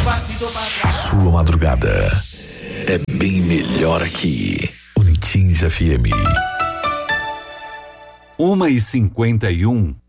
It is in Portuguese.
A sua madrugada é bem melhor aqui. Unitins FM. 1h51.